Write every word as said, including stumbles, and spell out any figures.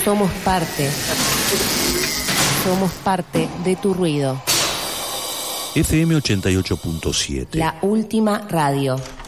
Somos parte. Somos parte de tu ruido. F M ochenta y ocho punto siete. La última radio.